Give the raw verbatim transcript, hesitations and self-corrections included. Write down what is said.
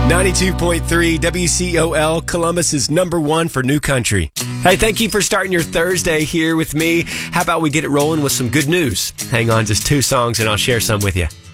ninety-two point three W C O L, Columbus is number one for new country. Hey, thank you for starting your Thursday here with me. How about we get it rolling with some good news? Hang on, just two songs and I'll share some with you.